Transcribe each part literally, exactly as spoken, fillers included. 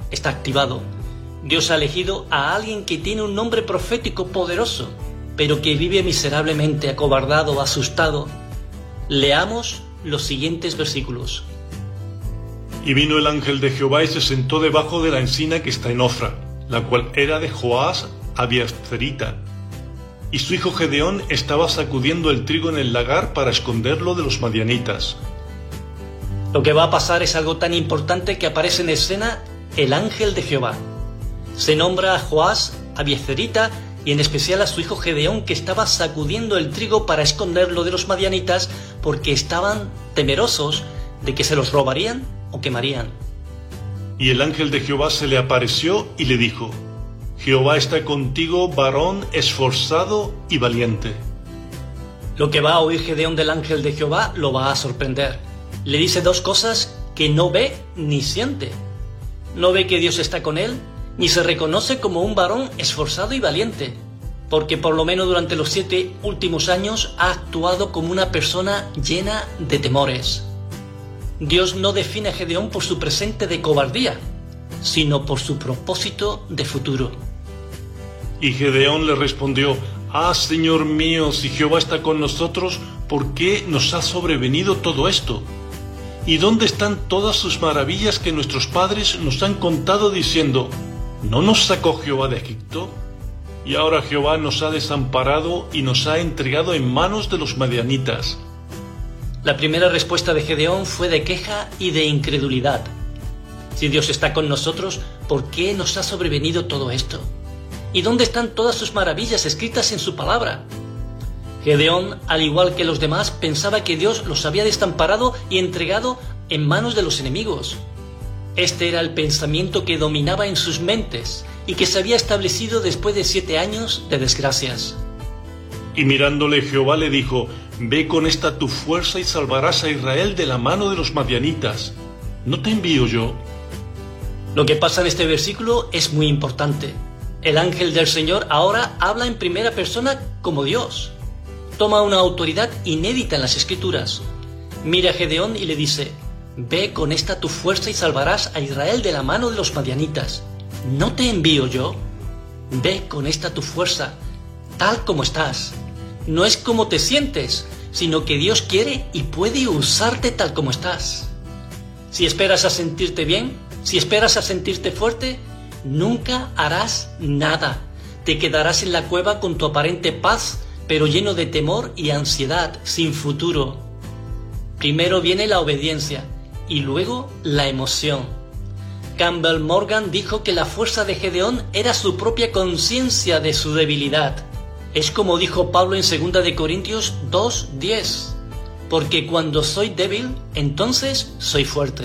está activado. Dios ha elegido a alguien que tiene un nombre profético poderoso, pero que vive miserablemente acobardado, asustado. Leamos los siguientes versículos. Y vino el ángel de Jehová y se sentó debajo de la encina que está en Ofra, la cual era de Joás Abiezerita. Y su hijo Gedeón estaba sacudiendo el trigo en el lagar para esconderlo de los madianitas. Lo que va a pasar es algo tan importante que aparece en escena el ángel de Jehová. Se nombra a Joás Abiezerita y en especial a su hijo Gedeón, que estaba sacudiendo el trigo para esconderlo de los madianitas porque estaban temerosos de que se los robarían o quemarían. Y el ángel de Jehová se le apareció y le dijo: Jehová está contigo, varón esforzado y valiente. Lo que va a oír Gedeón del ángel de Jehová lo va a sorprender. Le dice dos cosas que no ve ni siente. No ve que Dios está con él, ni se reconoce como un varón esforzado y valiente, porque por lo menos durante los siete últimos años ha actuado como una persona llena de temores. Dios no define a Gedeón por su presente de cobardía, sino por su propósito de futuro. Y Gedeón le respondió: Ah, Señor mío, si Jehová está con nosotros, ¿por qué nos ha sobrevenido todo esto? ¿Y dónde están todas sus maravillas que nuestros padres nos han contado diciendo: ¿no nos sacó Jehová de Egipto? Y ahora Jehová nos ha desamparado y nos ha entregado en manos de los madianitas. La primera respuesta de Gedeón fue de queja y de incredulidad. Si Dios está con nosotros, ¿por qué nos ha sobrevenido todo esto? ¿Y dónde están todas sus maravillas escritas en su palabra? Gedeón, al igual que los demás, pensaba que Dios los había desamparado y entregado en manos de los enemigos. Este era el pensamiento que dominaba en sus mentes y que se había establecido después de siete años de desgracias. Y mirándole Jehová le dijo: Ve con esta tu fuerza y salvarás a Israel de la mano de los madianitas. ¿No te envío yo? Lo que pasa en este versículo es muy importante. El ángel del Señor ahora habla en primera persona como Dios. Toma una autoridad inédita en las Escrituras. Mira a Gedeón y le dice: Ve con esta tu fuerza y salvarás a Israel de la mano de los madianitas. ¿No te envío yo? Ve con esta tu fuerza, tal como estás. No es como te sientes, sino que Dios quiere y puede usarte tal como estás. Si esperas a sentirte bien, si esperas a sentirte fuerte, nunca harás nada. Te quedarás en la cueva con tu aparente paz, pero lleno de temor y ansiedad, sin futuro. Primero viene la obediencia y luego la emoción. Campbell Morgan dijo que la fuerza de Gedeón era su propia conciencia de su debilidad. Es como dijo Pablo en segunda de Corintios dos diez: porque cuando soy débil, entonces soy fuerte.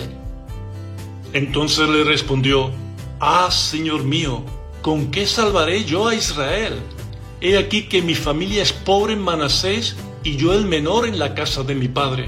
Entonces le respondió: Ah, Señor mío, ¿con qué salvaré yo a Israel? He aquí que mi familia es pobre en Manasés y yo el menor en la casa de mi padre.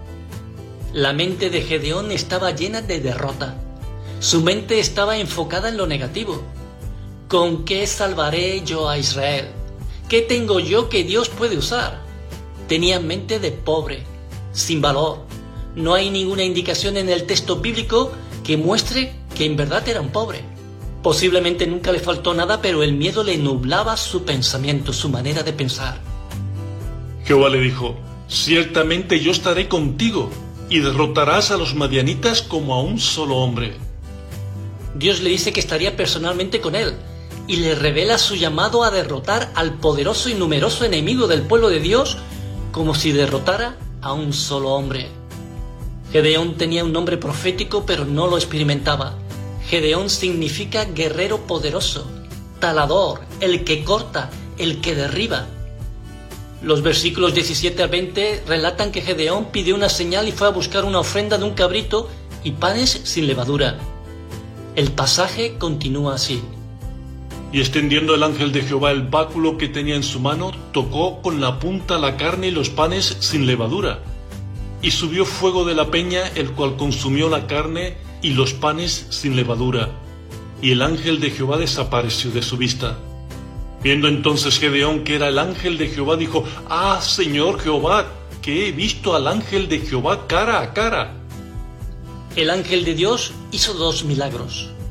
La mente de Gedeón estaba llena de derrota. Su mente estaba enfocada en lo negativo. ¿Con qué salvaré yo a Israel? ¿Qué tengo yo que Dios puede usar? Tenía mente de pobre, sin valor. No hay ninguna indicación en el texto bíblico que muestre que en verdad era un pobre. Posiblemente nunca le faltó nada, pero el miedo le nublaba su pensamiento, su manera de pensar. Jehová le dijo: Ciertamente yo estaré contigo, y derrotarás a los madianitas como a un solo hombre. Dios le dice que estaría personalmente con él, y le revela su llamado a derrotar al poderoso y numeroso enemigo del pueblo de Dios, como si derrotara a un solo hombre. Gedeón tenía un nombre profético, pero no lo experimentaba. Gedeón significa guerrero poderoso, talador, el que corta, el que derriba. Los versículos diecisiete al veinte relatan que Gedeón pidió una señal y fue a buscar una ofrenda de un cabrito y panes sin levadura. El pasaje continúa así: Y extendiendo el ángel de Jehová el báculo que tenía en su mano, tocó con la punta la carne y los panes sin levadura. Y subió fuego de la peña, el cual consumió la carne y los panes sin levadura. Y el ángel de Jehová desapareció de su vista. Viendo entonces Gedeón que era el ángel de Jehová, dijo: Ah, Señor Jehová, que he visto al ángel de Jehová cara a cara. El ángel de Dios hizo dos milagros.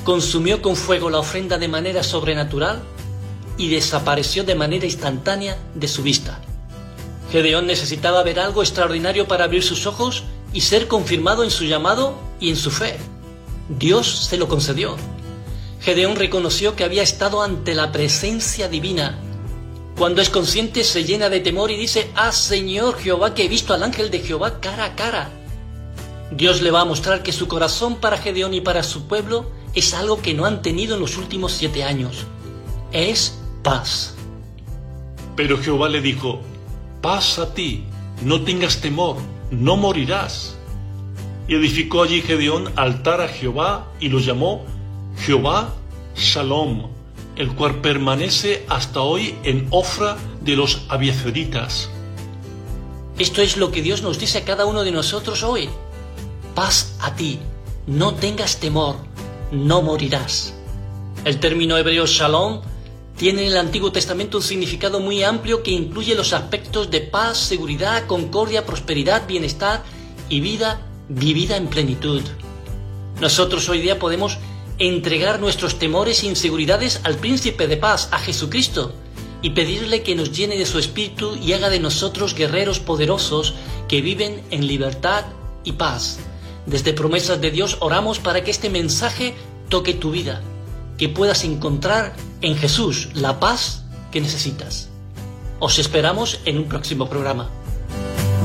consumió con fuego la ofrenda de manera sobrenatural y desapareció de manera instantánea de su vista. Gedeón necesitaba ver algo extraordinario para abrir sus ojos y ser confirmado en su llamado y en su fe. Dios se lo concedió. Gedeón reconoció que había estado ante la presencia divina. Cuando es consciente se llena de temor y dice: «Ah, Señor Jehová, que he visto al ángel de Jehová cara a cara». Dios le va a mostrar que su corazón para Gedeón y para su pueblo es algo que no han tenido en los últimos siete años. Es paz. Pero Jehová le dijo: «Paz a ti, no tengas temor, no morirás». Y edificó allí Gedeón altar a Jehová y lo llamó Jehová Shalom, el cual permanece hasta hoy en Ofra de los abiezeritas. Esto es lo que Dios nos dice a cada uno de nosotros hoy. Paz a ti, no tengas temor, no morirás. El término hebreo Shalom tiene en el Antiguo Testamento un significado muy amplio que incluye los aspectos de paz, seguridad, concordia, prosperidad, bienestar y vida vivida en plenitud. Nosotros hoy día podemos entregar nuestros temores e inseguridades al Príncipe de Paz, a Jesucristo, y pedirle que nos llene de su Espíritu y haga de nosotros guerreros poderosos que viven en libertad y paz. Desde Promesas de Dios oramos para que este mensaje toque tu vida, que puedas encontrar en Jesús la paz que necesitas. Os esperamos en un próximo programa.